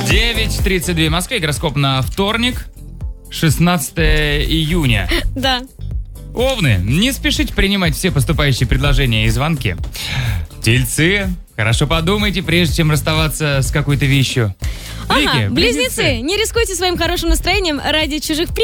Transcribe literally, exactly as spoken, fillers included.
девять тридцать два в Москве. Гороскоп на вторник, шестнадцатое июня. Да. Овны, не спешите принимать все поступающие предложения и звонки. Тельцы, хорошо подумайте, прежде чем расставаться с какой-то вещью. Ага, Вики, близнецы, не рискуйте своим хорошим настроением ради чужих